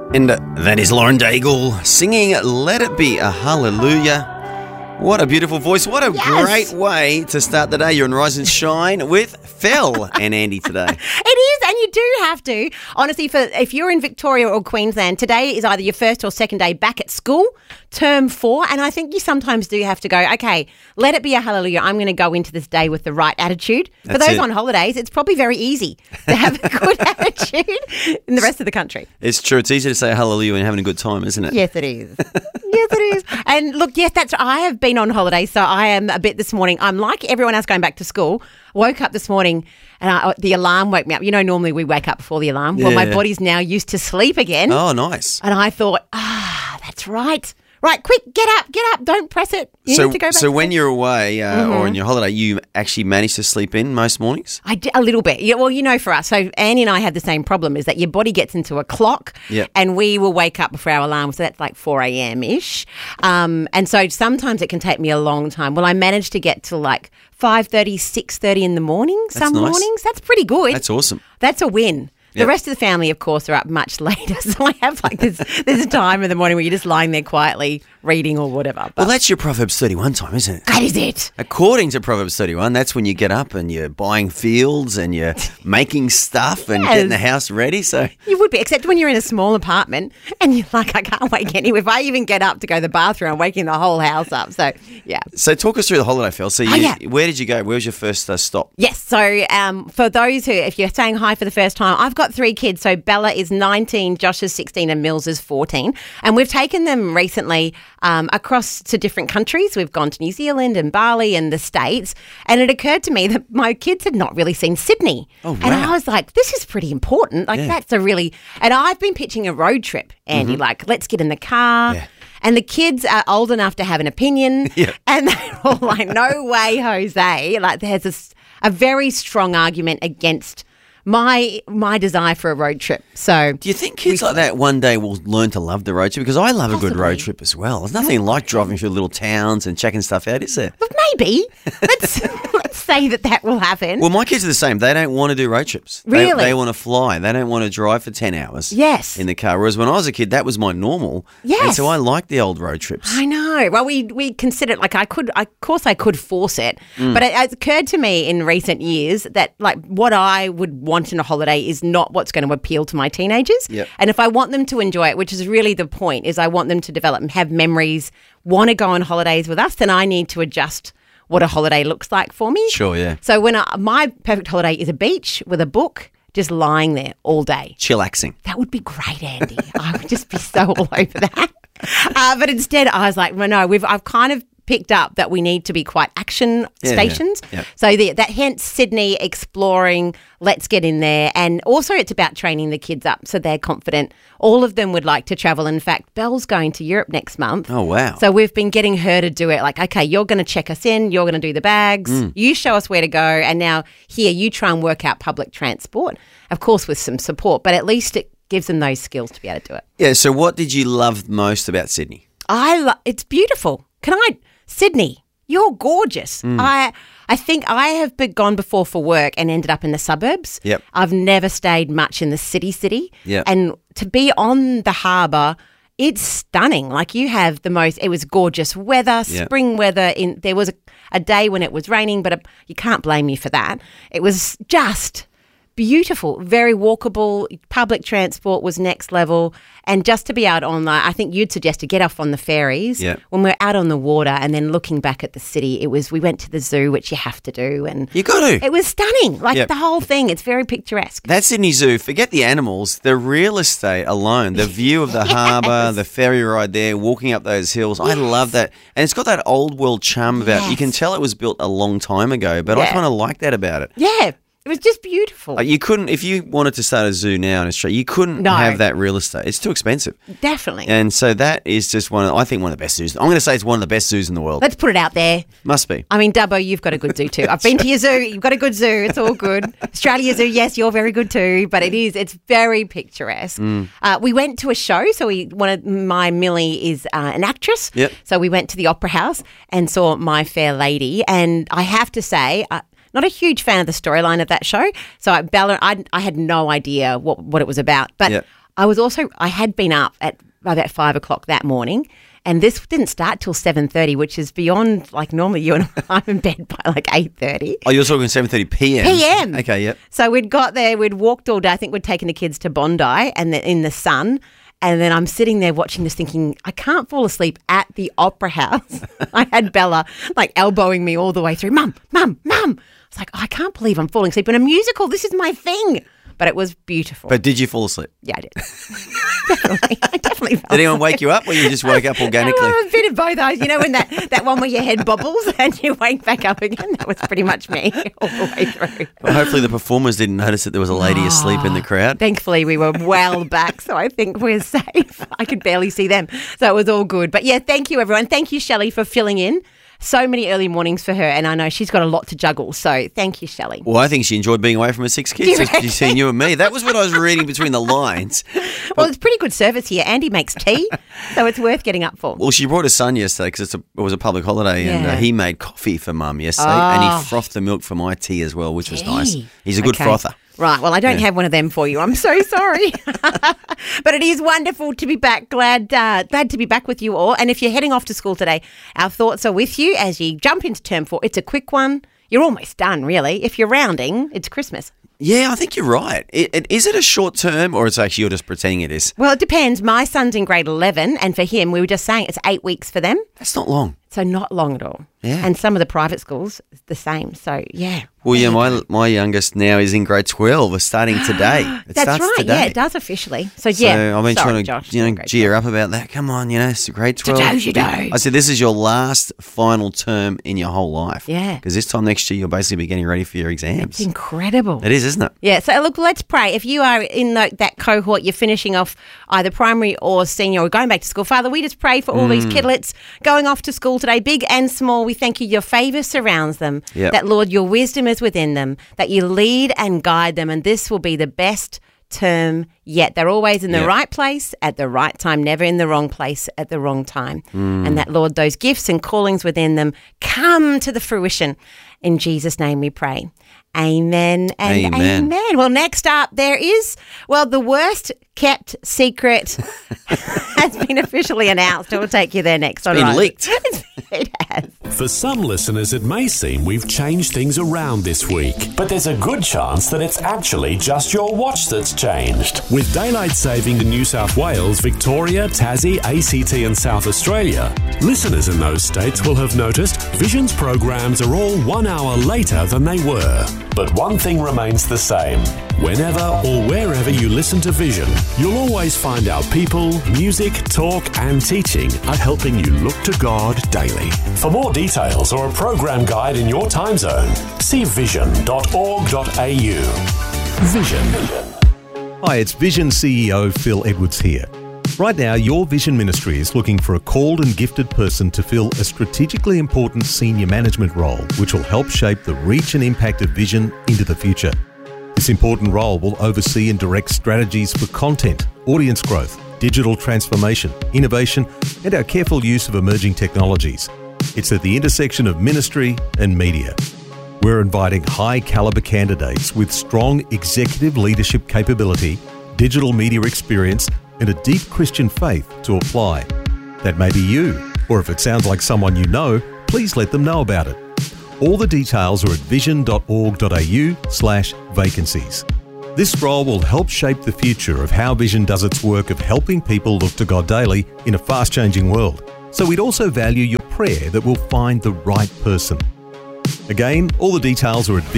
And that is Lauren Daigle singing Let It Be a Hallelujah. What a beautiful voice. What a great way to start the day. You're on Rise and Shine with Phil and Andy today. It is, and you do have to. Honestly, if you're in Victoria or Queensland, today is either your first or second day back at school, term 4, and I think you sometimes do have to go, okay, let it be a hallelujah. I'm going to go into this day with the right attitude. For those on holidays, it's probably very easy to have a good attitude in the rest of the country. It's true. It's easy to say hallelujah when you're having a good time, isn't it? Yes, it is. Yes, it is. And look, yes, I have been on holiday, so I am a bit this morning. I'm like everyone else going back to school. Woke up this morning and the alarm woke me up. You know, normally we wake up before the alarm. Yeah. Well, my body's now used to sleep again. Oh, nice. And I thought, that's right. Right, quick, get up, don't press it. You need to go back. So when you're away or on your holiday, you actually manage to sleep in most mornings? I do, a little bit. Yeah, well, you know, for us, so Annie and I have the same problem, is that your body gets into a clock and we will wake up before our alarm, so that's like 4 a.m.-ish. And so sometimes it can take me a long time. Well, I managed to get to like 5:30, 6:30 in the morning some mornings. That's pretty good. That's awesome. That's a win. The rest of the family, of course, are up much later. So I have like this time in the morning where you're just lying there quietly reading or whatever. But well, that's your Proverbs 31 time, isn't it? That is it. According to Proverbs 31, that's when you get up and you're buying fields and you're making stuff and getting the house ready. So you would be, except when you're in a small apartment and you're like, I can't wake anyone. If I even get up to go to the bathroom, I'm waking the whole house up. So, yeah. So talk us through the holiday, Phil. So where did you go? Where was your first stop? Yes. So for those who, if you're saying hi for the first time, I've got 3 kids. So Bella is 19, Josh is 16 and Mills is 14. And we've taken them recently across to different countries. We've gone to New Zealand and Bali and the States. And it occurred to me that my kids had not really seen Sydney. Oh, wow. And I was like, this is pretty important. Like that's a really, and I've been pitching a road trip, Andy, like let's get in the car. Yeah. And the kids are old enough to have an opinion. And they're all like, no way, Jose. Like there's a very strong argument against my desire for a road trip. So do you think kids like that one day will learn to love the road trip? Because I love a good road trip as well. There's nothing like driving through little towns and checking stuff out, is there? But maybe. Let's say that will happen. Well, my kids are the same. They don't want to do road trips. Really? They want to fly. They don't want to drive for 10 hours in the car. Whereas when I was a kid, that was my normal. Yes. And so I like the old road trips. I know. Well, we considered, like I could force it. But it occurred to me in recent years that like what I would want in a holiday is not what's going to appeal to my teenagers. Yep. And if I want them to enjoy it, which is really the point, is I want them to develop and have memories, want to go on holidays with us, then I need to adjust what a holiday looks like for me. Sure, yeah. So my perfect holiday is a beach with a book, just lying there all day. Chillaxing. That would be great, Andy. I would just be so all over that. But instead I was like, well, no, I've kind of picked up that we need to be quite action stations. Yeah. So that hence Sydney exploring, let's get in there. And also it's about training the kids up so they're confident. All of them would like to travel. In fact, Belle's going to Europe next month. Oh, wow. So we've been getting her to do it. Like, okay, you're going to check us in. You're going to do the bags. You show us where to go. And now here, you try and work out public transport, of course, with some support. But at least it gives them those skills to be able to do it. Yeah, so what did you love most about Sydney? It's beautiful. Sydney, you're gorgeous. I think I have gone before for work and ended up in the suburbs. Yep. I've never stayed much in the city. Yep. And to be on the harbour, it's stunning. Like it was gorgeous weather, spring weather. There was a day when it was raining, but you can't blame me for that. It was just beautiful, very walkable. Public transport was next level. And just to be out on I think you'd suggest to get off on the ferries when we're out on the water and then looking back at the city. We went to the zoo, which you have to do. And you got to. It was stunning. Like the whole thing. It's very picturesque. That Sydney Zoo, forget the animals, the real estate alone, the view of the harbour, the ferry ride there, walking up those hills. I love that. And it's got that old world charm about it. You can tell it was built a long time ago, but I kind of like that about it. Yeah. It was just beautiful. You couldn't, if you wanted to start a zoo now in Australia, you couldn't have that real estate. It's too expensive. Definitely. And so that is just one of the best zoos. I'm going to say it's one of the best zoos in the world. Let's put it out there. Must be. I mean, Dubbo, you've got a good zoo too. I've been to your zoo. You've got a good zoo. It's all good. Australia Zoo, yes, you're very good too. But it's very picturesque. We went to a show. So my Millie is an actress. Yep. So we went to the Opera House and saw My Fair Lady. And I have to say, not a huge fan of the storyline of that show. So Bella, I had no idea what it was about. But I had been up at about 5 o'clock that morning, and this didn't start till 7:30, which is beyond, like, normally you and I'm in bed by like 8:30. Oh, you're talking 7:30 p.m.? p.m. Okay, yep. So we'd got there, we'd walked all day. I think we'd taken the kids to Bondi and in the sun. And then I'm sitting there watching this thinking, I can't fall asleep at the Opera House. I had Bella like elbowing me all the way through. Mum. It's like, I can't believe I'm falling asleep in a musical. This is my thing. But it was beautiful. But did you fall asleep? Yeah, I did. I definitely fell Did anyone asleep. wake you up or you just woke up organically? Well, a bit of both. You know, when that one where your head bobbles and you wake back up again? That was pretty much me all the way through. Well, hopefully the performers didn't notice that there was a lady asleep in the crowd. Thankfully, we were well back, so I think we're safe. I could barely see them. So it was all good. But yeah, thank you, everyone. Thank you, Shelley, for filling in. So many early mornings for her, and I know she's got a lot to juggle. So thank you, Shelley. Well, I think she enjoyed being away from her 6 kids. She's seen you and me. That was what I was reading between the lines. Well, it's pretty good service here. Andy makes tea, so it's worth getting up for. Well, she brought her son yesterday because it was a public holiday, and he made coffee for Mum yesterday, and he frothed the milk for my tea as well, which was nice. He's a good frother. Right, well, I don't have one of them for you. I'm so sorry. But it is wonderful to be back. Glad to be back with you all. And if you're heading off to school today, our thoughts are with you as you jump into term 4. It's a quick one. You're almost done, really. If you're rounding, it's Christmas. Yeah, I think you're right. Is it a short term or it's actually you're just pretending it is? Well, it depends. My son's in grade 11, and for him, we were just saying it's 8 weeks for them. That's not long. So not long at all. Yeah. And some of the private schools, the same. So, yeah. Well, yeah, my youngest now is in grade 12. It's starting today. That's right. Today. Yeah, it does officially. So, yeah. I've been trying to, Josh, gear up about that. Come on, it's grade 12. I said, this is your last final term in your whole life. Yeah. Because this time next year, you'll basically be getting ready for your exams. It's incredible. It is, isn't it? Yeah. So, look, let's pray. If you are in that cohort, you're finishing off either primary or senior or going back to school, Father, we just pray for all these kidlets going off to school today, big and small. We thank you. Your favour surrounds them. Yep. That, Lord, your wisdom is within them, that you lead and guide them, and this will be the best term yet. They're always in the right place at the right time, never in the wrong place at the wrong time. And that, Lord, those gifts and callings within them come to the fruition. In Jesus' name we pray. Amen and amen. Well, next up, there is, the worst kept secret has been officially announced. We'll take you there next. It's been leaked. It has. For some listeners, it may seem we've changed things around this week. But there's a good chance that it's actually just your watch that's changed. With daylight saving in New South Wales, Victoria, Tassie, ACT and South Australia, listeners in those states will have noticed Vision's programs are all 1 hour later than they were. But one thing remains the same. Whenever or wherever you listen to Vision, you'll always find our people, music, talk and teaching are helping you look to God daily. For more details or a program guide in your time zone, see vision.org.au. Vision. Hi, it's Vision CEO Phil Edwards here. Right now, your Vision Ministry is looking for a called and gifted person to fill a strategically important senior management role, which will help shape the reach and impact of Vision into the future. This important role will oversee and direct strategies for content, audience growth, digital transformation, innovation, and our careful use of emerging technologies. It's at the intersection of ministry and media. We're inviting high-caliber candidates with strong executive leadership capability, digital media experience, and a deep Christian faith to apply. That may be you, or if it sounds like someone you know, please let them know about it. All the details are at vision.org.au/vacancies. This role will help shape the future of how Vision does its work of helping people look to God daily in a fast-changing world. So we'd also value your prayer that we'll find the right person. Again, all the details are at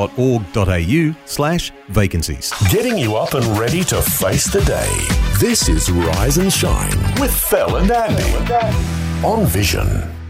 vision.org.au/vacancies. Getting you up and ready to face the day. This is Rise and Shine with Phil and Andy on Vision.